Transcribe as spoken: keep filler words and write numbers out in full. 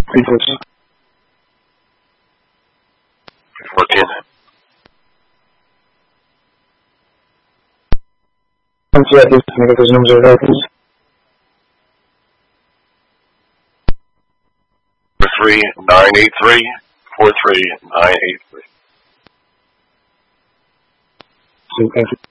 Peoples. fourteen. Yeah, these those numbers are right. Four three nine eight three. Four three nine eight three. Thank you.